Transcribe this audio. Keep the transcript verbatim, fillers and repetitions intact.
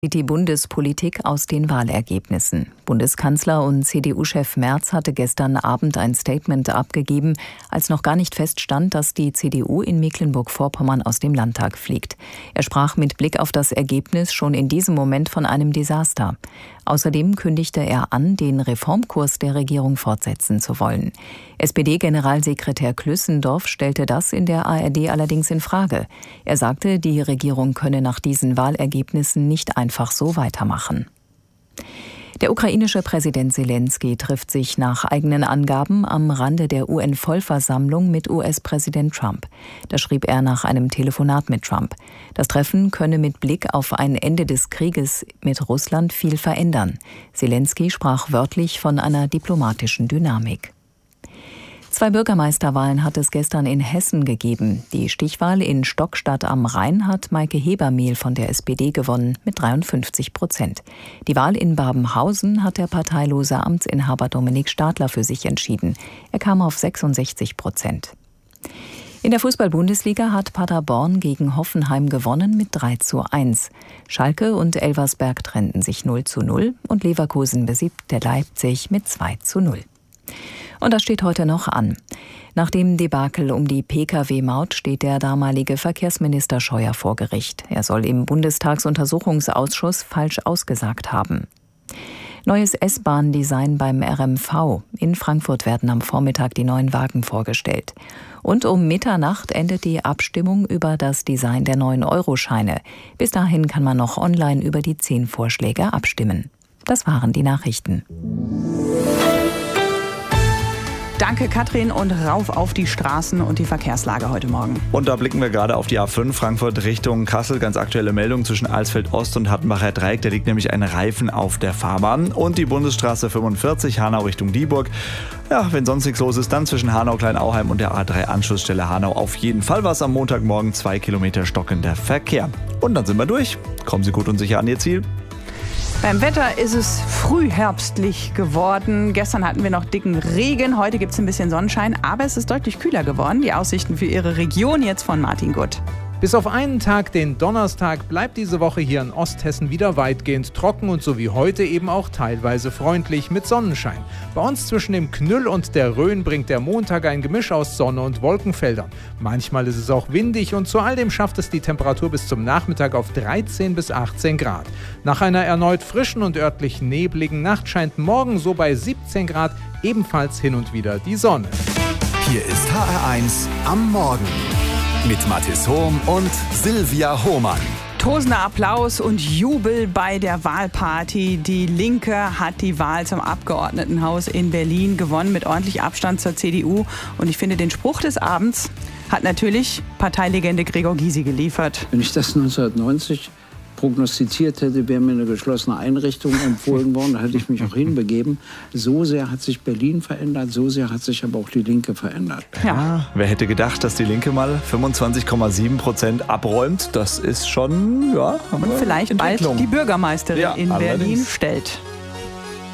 Die Bundespolitik aus den Wahlergebnissen. Bundeskanzler und C D U-Chef Merz hatte gestern Abend ein Statement abgegeben, als noch gar nicht feststand, dass die C D U in Mecklenburg-Vorpommern aus dem Landtag fliegt. Er sprach mit Blick auf das Ergebnis schon in diesem Moment von einem Desaster. Außerdem kündigte er an, den Reformkurs der Regierung fortsetzen zu wollen. S P D-Generalsekretär Klüssendorf stellte das in der A R D allerdings in Frage. Er sagte, die Regierung könne nach diesen Wahlergebnissen nicht einfach so weitermachen. Der ukrainische Präsident Selenskyj trifft sich nach eigenen Angaben am Rande der U N-Vollversammlung mit U S-Präsident Trump. Das schrieb er nach einem Telefonat mit Trump. Das Treffen könne mit Blick auf ein Ende des Krieges mit Russland viel verändern. Selenskyj sprach wörtlich von einer diplomatischen Dynamik. Zwei Bürgermeisterwahlen hat es gestern in Hessen gegeben. Die Stichwahl in Stockstadt am Rhein hat Maike Hebermehl von der S P D gewonnen mit dreiundfünfzig Prozent. Die Wahl in Babenhausen hat der parteilose Amtsinhaber Dominik Stadler für sich entschieden. Er kam auf sechsundsechzig Prozent. In der Fußball-Bundesliga hat Paderborn gegen Hoffenheim gewonnen mit drei zu eins. Schalke und Elversberg trennten sich null zu null und Leverkusen besiegte Leipzig mit zwei zu null. Und das steht heute noch an. Nach dem Debakel um die P K W-Maut steht der damalige Verkehrsminister Scheuer vor Gericht. Er soll im Bundestagsuntersuchungsausschuss falsch ausgesagt haben. Neues S-Bahn-Design beim R M V. In Frankfurt werden am Vormittag die neuen Wagen vorgestellt. Und um Mitternacht endet die Abstimmung über das Design der neuen Euroscheine. Bis dahin kann man noch online über die zehn Vorschläge abstimmen. Das waren die Nachrichten. Danke, Katrin, und rauf auf die Straßen und die Verkehrslage heute Morgen. Und da blicken wir gerade auf die A fünf Frankfurt Richtung Kassel. Ganz aktuelle Meldung zwischen Alsfeld Ost und Hattenbacher Dreieck. Da liegt nämlich ein Reifen auf der Fahrbahn. Und die Bundesstraße fünfundvierzig, Hanau Richtung Dieburg. Ja, wenn sonst nichts los ist, dann zwischen Hanau-Kleinauheim und der A drei Anschlussstelle Hanau auf jeden Fall was am Montagmorgen. Zwei Kilometer stockender Verkehr. Und dann sind wir durch. Kommen Sie gut und sicher an Ihr Ziel. Beim Wetter ist es frühherbstlich geworden. Gestern hatten wir noch dicken Regen, heute gibt es ein bisschen Sonnenschein, aber es ist deutlich kühler geworden. Die Aussichten für Ihre Region jetzt von Martin Gutt. Bis auf einen Tag, den Donnerstag, bleibt diese Woche hier in Osthessen wieder weitgehend trocken und so wie heute eben auch teilweise freundlich mit Sonnenschein. Bei uns zwischen dem Knüll und der Rhön bringt der Montag ein Gemisch aus Sonne und Wolkenfeldern. Manchmal ist es auch windig und zu all dem schafft es die Temperatur bis zum Nachmittag auf dreizehn bis achtzehn Grad. Nach einer erneut frischen und örtlich nebligen Nacht scheint morgen so bei siebzehn Grad ebenfalls hin und wieder die Sonne. Hier ist H R eins am Morgen. Mit Mathis Hohm und Silvia Hohmann. Tosender Applaus und Jubel bei der Wahlparty. Die Linke hat die Wahl zum Abgeordnetenhaus in Berlin gewonnen mit ordentlich Abstand zur C D U. Und ich finde, den Spruch des Abends hat natürlich Parteilegende Gregor Gysi geliefert. Wenn ich das neunzehnhundertneunzig prognostiziert hätte, wäre mir eine geschlossene Einrichtung empfohlen worden. Da hätte ich mich auch hinbegeben. So sehr hat sich Berlin verändert, so sehr hat sich aber auch die Linke verändert. Ja, ja, wer hätte gedacht, dass die Linke mal fünfundzwanzig Komma sieben Prozent abräumt? Das ist schon, ja, und vielleicht bald die Bürgermeisterin ja, in Berlin stellt.